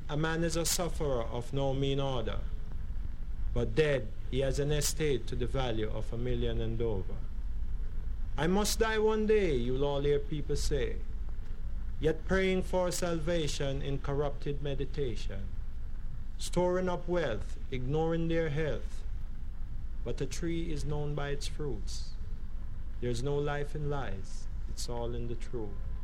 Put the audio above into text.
A man is a sufferer of no mean order, but dead he has an estate to the value of $1,000,000 and over. I must die one day, you'll all hear people say, yet praying for salvation in corrupted meditation, storing up wealth, ignoring their health. But a tree is known by its fruits. There's no life in lies, it's all in the truth.